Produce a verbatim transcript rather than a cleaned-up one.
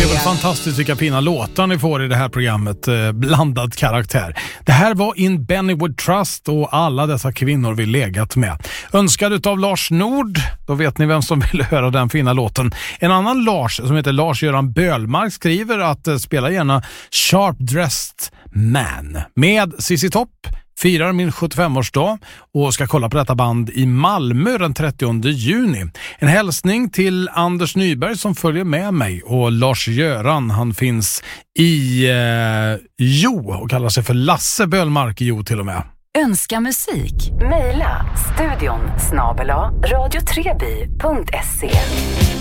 det är väl fantastiskt vilka fina låtar ni får i det här programmet, eh, blandad karaktär. Det här var In Bennywood Trust och alla dessa kvinnor vi legat med. Önskad utav Lars Nord, då vet ni vem som vill höra den fina låten. En annan Lars som heter Lars-Göran Bölmark skriver att eh, spela gärna Sharp Dressed Man med Sissi Topp. Firar min sjuttiofemårsdag och ska kolla på detta band i Malmö den trettionde juni. En hälsning till Anders Nyberg som följer med mig och Lars-Göran, han finns i eh, Jo och kallar sig för Lasse Bölmark i Jo till och med. Önska musik. Maila studion snabel-a radio tre by punkt se.